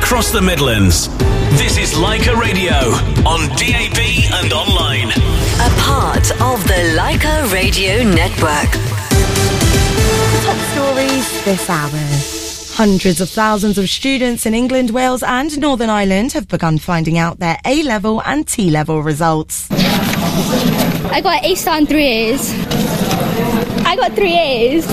across the Midlands. This is Leica Radio on DAB and online. A part of the Leica Radio Network. Top stories this hour. Hundreds of thousands of students in England, Wales and Northern Ireland have begun finding out their A-level and T-level results. I got A star and 3 A's. I got 3 A's.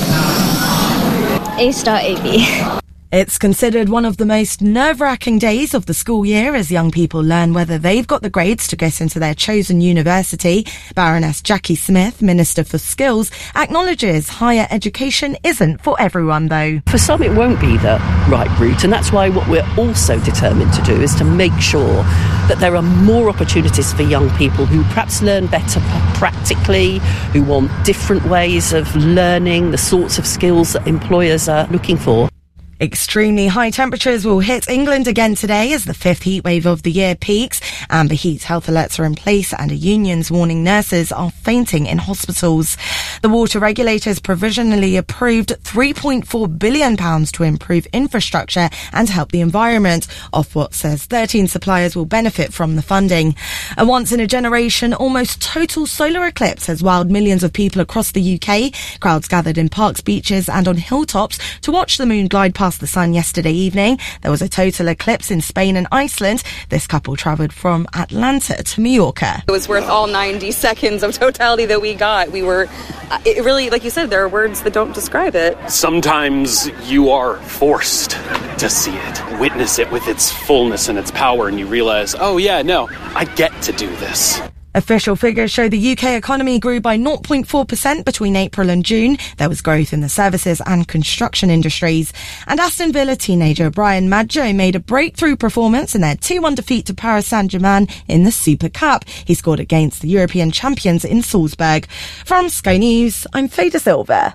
A star, AB. It's considered one of the most nerve-wracking days of the school year as young people learn whether they've got the grades to get into their chosen university. Baroness Jackie Smith, Minister for Skills, acknowledges higher education isn't for everyone though. For some it won't be the right route, and that's why what we're also determined to do is to make sure that there are more opportunities for young people who perhaps learn better practically, who want different ways of learning, the sorts of skills that employers are looking for. Extremely high temperatures will hit England again today as the fifth heat wave of the year peaks. Amber heat health alerts are in place and a union's warning nurses are fainting in hospitals. The water regulators provisionally approved £3.4 billion to improve infrastructure and help the environment. Ofwat says 13 suppliers will benefit from the funding. A once-in-a-generation, almost total solar eclipse has wowed millions of people across the UK. Crowds gathered in parks, beaches and on hilltops to watch the moon glide past the sun yesterday evening. There was a total eclipse in Spain and Iceland. This couple travelled from Atlanta to Mallorca. It was worth all 90 seconds of totality that we got. It really, like you said, there are words that don't describe it. Sometimes you are forced to see it, witness it with its fullness and its power, and you realize, oh yeah, no, I get to do this. Official figures show the UK economy grew by 0.4% between April and June. There was growth in the services and construction industries. And Aston Villa teenager Brian Maggio made a breakthrough performance in their 2-1 defeat to Paris Saint-Germain in the Super Cup. He scored against the European champions in Salzburg. From Sky News, I'm Faye De Silva.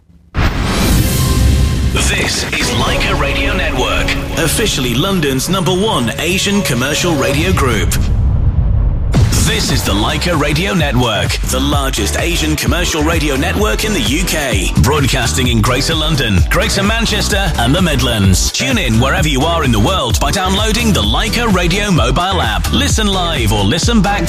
This is Leica Radio Network, officially London's #1 Asian commercial radio group. This is the Leica Radio Network, the largest Asian commercial radio network in the UK, broadcasting in Greater London, Greater Manchester and the Midlands. Tune in wherever you are in the world by downloading the Leica Radio mobile app. Listen live or listen back